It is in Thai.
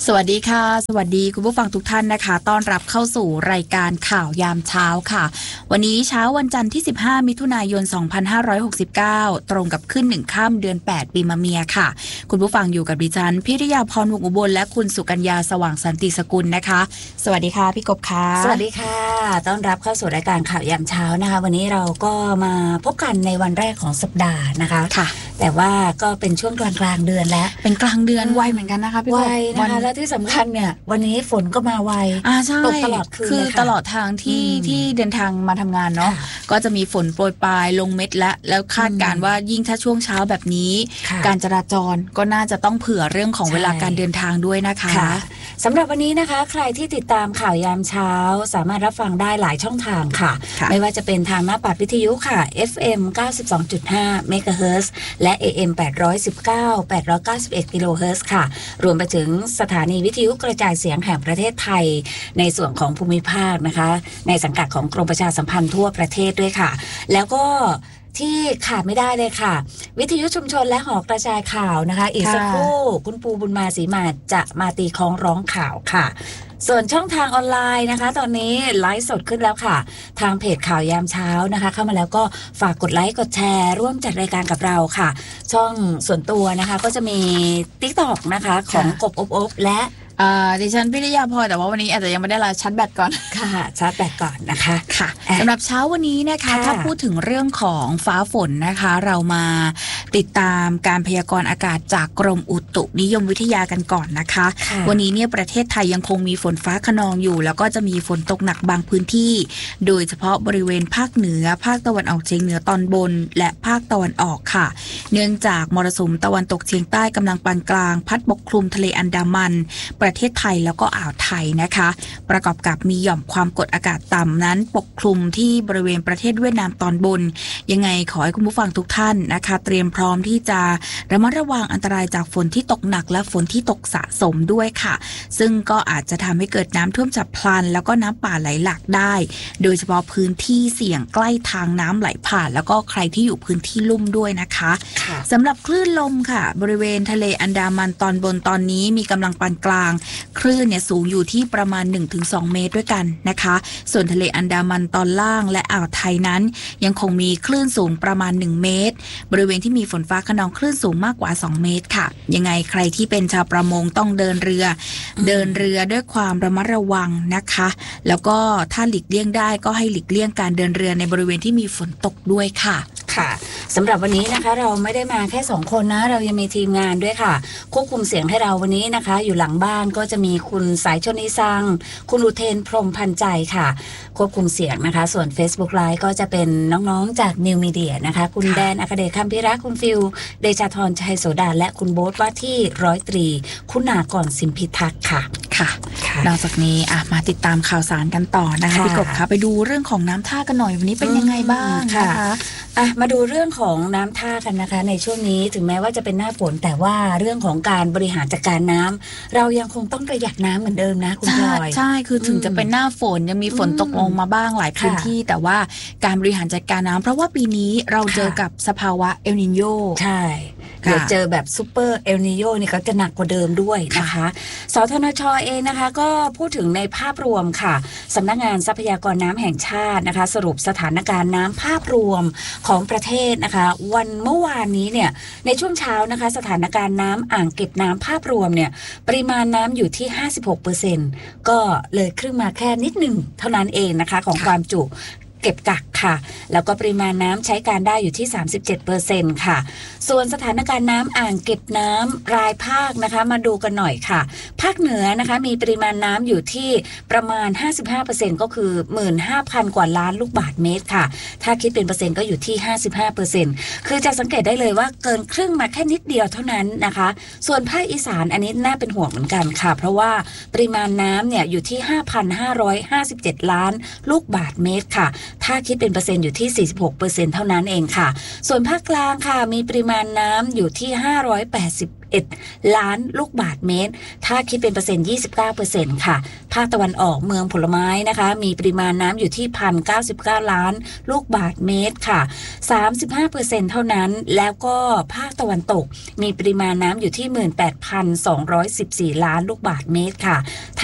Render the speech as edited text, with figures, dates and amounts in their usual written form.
สวัสดีค่ะสวัสดีคุณผู้ฟังทุกท่านนะคะต้อนรับเข้าสู่รายการข่าวยามเช้าค่ะวันนี้เช้าวันจันทร์ที่15มิถุนายน2569ตรงกับขึ้น1ค่ำเดือน8ปีมะเมียค่ะคุณผู้ฟังอยู่กับดิฉันพิริยาพรวงอุบลและคุณสุกัญญาสว่างสันติสกุลนะคะสวัสดีค่ะพี่กบค่ะสวัสดีค่ะต้อนรับเข้าสู่รายการข่าวยามเช้านะคะวันนี้เราก็มาพบกันในวันแรกของสัปดาห์นะคะค่ะแต่ว่าก็เป็นช่วงกลางเดือนแล้วเป็นกลางเดือนไวเหมือนกันนะคะพี่กบไวนะคะและที่สำคัญเนี่ยวันนี้ฝนก็มาไวใช่ตกตลอดคืนคือตลอดทางที่เดินทางมาทำงานเนาะก็จะมีฝนโปรยปลายลงเม็ดแล้วคาดการว่ายิ่งถ้าช่วงเช้าแบบนี้การจราจรก็น่าจะต้องเผื่อเรื่องของเวลาการเดินทางด้วยนะคะสำหรับวันนี้นะคะใครที่ติดตามข่าวยามเช้าสามารถรับฟังได้หลายช่องทางค่ะไม่ว่าจะเป็นทางหน้าปัดวิทยุค่ะ FM 92.5 MHz และ AM 819 891 kHz ค่ะรวมไปถึงสถานีวิทยุกระจายเสียงแห่งประเทศไทยในส่วนของภูมิภาคนะคะในสังกัดของกรมประชาสัมพันธ์ทั่วประเทศด้วยค่ะแล้วก็ที่ขาดไม่ได้เลยค่ะวิทยุชุมชนและหอกระจายข่าวนะคะอีกสักครู่คุณปูบุญมาศรีมาจะมาตีคล้องร้องข่าวค่ะส่วนช่องทางออนไลน์นะคะตอนนี้ไลฟ์สดขึ้นแล้วค่ะทางเพจข่าวยามเช้านะคะเข้ามาแล้วก็ฝากกดไลค์กดแชร์ร่วมจัดรายการกับเราค่ะช่องส่วนตัวนะคะก็จะมี TikTok นะคะของกบอบและดิฉันพิริยาพรแต่ว่าวันนี้อาจจะยังไม่ได้ลาชาร์จแบตก่อนค่ะชาร์จแบตก่อนนะคะค่ะสำหรับเช้าวันนี้นะคะถ้าพูดถึงเรื่องของฟ้าฝนนะคะเรามาติดตามการพยากรณ์อากาศจากกรมอุตุนิยมวิทยากันก่อนนะคะวันนี้เนี่ยประเทศไทยยังคงมีฝนฟ้าคะนองอยู่แล้วก็จะมีฝนตกหนักบางพื้นที่โดยเฉพาะบริเวณภาคเหนือภาคตะวันออกเฉียงเหนือตอนบนและภาคตะวันออกค่ะเนื่องจากมรสุมตะวันตกเฉียงใต้กำลังปานกลางพัดปกคลุมทะเลอันดามันประเทศไทยแล้วก็อ่าวไทยนะคะประกอบกับมีหย่อมความกดอากาศต่ำนั้นปกคลุมที่บริเวณประเทศเวียดนามตอนบนยังไงขอให้คุณผู้ฟังทุกท่านนะคะเตรียมพร้อมที่จะระมัดระวังอันตรายจากฝนที่ตกหนักและฝนที่ตกสะสมด้วยค่ะซึ่งก็อาจจะทำให้เกิดน้ำท่วมฉับพลันแล้วก็น้ำป่าไหลหลากได้โดยเฉพาะพื้นที่เสี่ยงใกล้ทางน้ำไหลผ่านแล้วก็ใครที่อยู่พื้นที่ลุ่มด้วยนะคะสำหรับคลื่นลมค่ะบริเวณทะเลอันดามันตอนบนตอนนี้มีกำลังปานกลางคลื่นเนี่ยสูงอยู่ที่ประมาณ 1-2 เมตรด้วยกันนะคะส่วนทะเลอันดามันตอนล่างและอ่าวไทยนั้นยังคงมีคลื่นสูงประมาณ1เมตรบริเวณที่มีฝนฟ้าคะนองคลื่นสูงมากกว่า2เมตรค่ะยังไงใครที่เป็นชาวประมงต้องเดินเรือด้วยความระมัดระวังนะคะแล้วก็ถ้าหลีกเลี่ยงได้ก็ให้หลีกเลี่ยงการเดินเรือในบริเวณที่มีฝนตกด้วยค่ะค่ะสำหรับวันนี้นะคะเราไม่ได้มาแค่2คนนะเรายังมีทีมงานด้วยค่ะควบคุมเสียงให้เราวันนี้นะคะอยู่หลังบ้านก็จะมีคุณสายชนิซังคุณอุเทนพรหมพันใจค่ะควบคุมเสียงนะคะส่วน Facebook Live ก็จะเป็นน้องๆจาก New Media นะคะคุณแดนอัคเดชคำพิรักคุณฟิลเดชาธรชัยโสดาและคุณโบ๊ทว่าที่ร้อยตรีคุณากรสิมพิทักษ์ค่ะค่ะนอกจากนี้มาติดตามข่าวสารกันต่อนะคะพี่กบคะไปดูเรื่องของน้ำท่ากันหน่อยวันนี้เป็นยังไงบ้างนะคะมาดูเรื่องของน้ำท่ากันนะคะในช่วงนี้ถึงแม้ว่าจะเป็นหน้าฝนแต่ว่าเรื่องของการบริหารจัดการน้ำเรายังคงต้องประหยัดน้ำเหมือนเดิมนะคุณพลอยใช่คือถึงจะเป็นหน้าฝนยังมีฝนตกลงมาบ้างหลายพื้นที่แต่ว่าการบริหารจัดการน้ำเพราะว่าปีนี้เราเจอกับสภาวะเอลนิโญใช่เดี๋ยวเจอแบบซูเปอร์เอลนิโญนี่ก็จะหนักกว่าเดิมด้วยนะคะสทนช.เองนะคะก็พูดถึงในภาพรวมค่ะสำนักงานทรัพยากรน้ำแห่งชาตินะคะสรุปสถานการณ์น้ำภาพรวมของประเทศนะคะวันเมื่อวานนี้เนี่ยในช่วงเช้านะคะสถานการณ์น้ำอ่างเก็บน้ำภาพรวมเนี่ยปริมาณน้ำอยู่ที่ 56% ก็เลยครึ่งมาแค่นิดหนึ่งเท่านั้นเองนะคะของความจุเก็บกักค่ะแล้วก็ปริมาณน้ำใช้การได้อยู่ที่ 37% ค่ะส่วนสถานการณ์น้ำอ่างเก็บน้ำรายภาคนะคะมาดูกันหน่อยค่ะภาคเหนือนะคะมีปริมาณน้ำอยู่ที่ประมาณ 55% ก็คือ 15,000 กว่าล้านลูกบาศก์เมตรค่ะถ้าคิดเป็นเปอร์เซ็นต์ก็อยู่ที่ 55% คือจะสังเกตได้เลยว่าเกินครึ่งมาแค่นิดเดียวเท่านั้นนะคะส่วนภาคอีสานอันนี้น่าเป็นห่วงเหมือนกันค่ะเพราะว่าปริมาณน้ำเนี่ยอยู่ที่ 5,557 ล้านลูกบาศก์เมตรค่ะถ้าคิดเป็นเปอร์เซ็นต์อยู่ที่ 46% เท่านั้นเองค่ะส่วนภาคกลางค่ะมีปริมาณน้ำอยู่ที่581 61 ล้านลูกบาศก์เมตรถ้าคิดเป็นเปอร์เซ็นต์ 29% ค่ะภาคตะวันออกเมืองผลไม้นะคะมีปริมาณน้ำอยู่ที่ 1,099 ล้านลูกบาศก์เมตรค่ะ 35% เท่านั้นแล้วก็ภาคตะวันตกมีปริมาณน้ำอยู่ที่ 18,214 ล้านลูกบาศก์เมตรค่ะ